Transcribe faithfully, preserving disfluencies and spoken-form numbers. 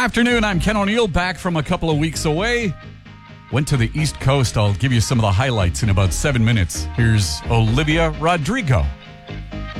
Afternoon, I'm Ken O'Neill, back from a couple of weeks away. Went to the East Coast. I'll give you some of the highlights in about seven minutes. Here's Olivia Rodrigo.